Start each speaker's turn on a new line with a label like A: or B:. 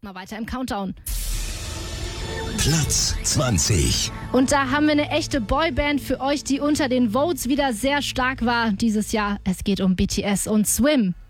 A: erstmal weiter im Countdown.
B: Platz 20.
A: Und da haben wir eine echte Boyband für euch, die unter den Votes wieder sehr stark war dieses Jahr. Es geht um BTS und Swim.